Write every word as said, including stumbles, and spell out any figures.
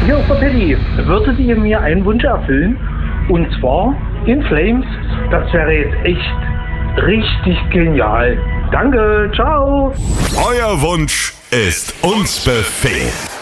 Hier ist der Paddy. Würdet ihr mir einen Wunsch erfüllen? Und zwar In Flames. Das wäre jetzt echt richtig genial. Danke, ciao. Euer Wunsch ist uns Befehl.